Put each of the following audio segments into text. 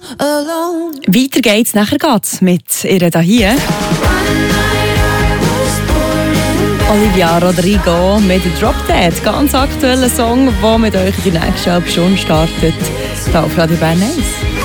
alone. Weiter geht's, nachher geht's mit ihr da hier. Olivia Rodrigo mit Drop Dead, ganz aktueller Song, der mit euch in die nächste halbe Stunde startet. Hier auf Radio Bern 1.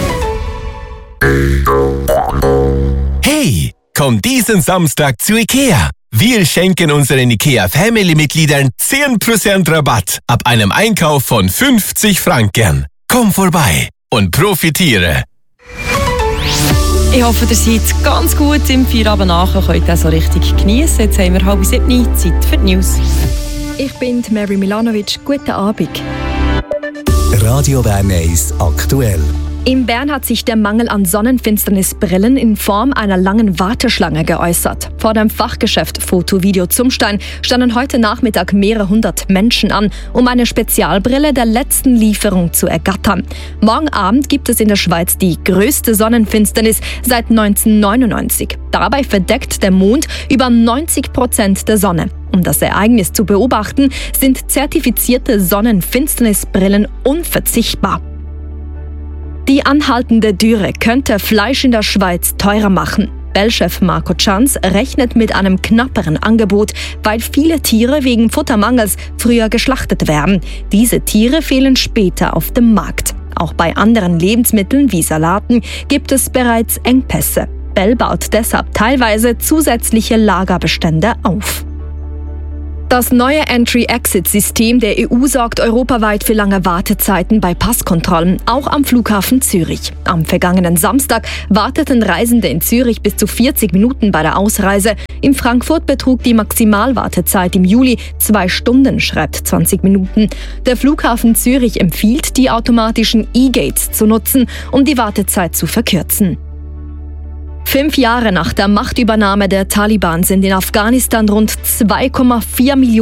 Hey, komm diesen Samstag zu IKEA. Wir schenken unseren IKEA-Family-Mitgliedern 10% Rabatt ab einem Einkauf von 50 Franken. Komm vorbei und profitiere. Ich hoffe, ihr seid ganz gut im Feierabend nachher, könnt ihr so richtig geniessen. Jetzt haben wir 6:30, Zeit für die News. Ich bin Mary Milanovic. Guten Abend. Radio Bern 1 aktuell. In Bern hat sich der Mangel an Sonnenfinsternisbrillen in Form einer langen Warteschlange geäußert. Vor dem Fachgeschäft Foto Video Zumstein standen heute Nachmittag mehrere hundert Menschen an, um eine Spezialbrille der letzten Lieferung zu ergattern. Morgen Abend gibt es in der Schweiz die größte Sonnenfinsternis seit 1999. Dabei verdeckt der Mond über 90% der Sonne. Um das Ereignis zu beobachten, sind zertifizierte Sonnenfinsternisbrillen unverzichtbar. Die anhaltende Dürre könnte Fleisch in der Schweiz teurer machen. Bell-Chef Marco Tschanz rechnet mit einem knapperen Angebot, weil viele Tiere wegen Futtermangels früher geschlachtet werden. Diese Tiere fehlen später auf dem Markt. Auch bei anderen Lebensmitteln wie Salaten gibt es bereits Engpässe. Bell baut deshalb teilweise zusätzliche Lagerbestände auf. Das neue Entry-Exit-System der EU sorgt europaweit für lange Wartezeiten bei Passkontrollen, auch am Flughafen Zürich. Am vergangenen Samstag warteten Reisende in Zürich bis zu 40 Minuten bei der Ausreise. In Frankfurt betrug die Maximalwartezeit im Juli 2 Stunden, schreibt 20 Minuten. Der Flughafen Zürich empfiehlt, die automatischen E-Gates zu nutzen, um die Wartezeit zu verkürzen. 5 Jahre nach der Machtübernahme der Taliban sind in Afghanistan rund 2,4 Millionen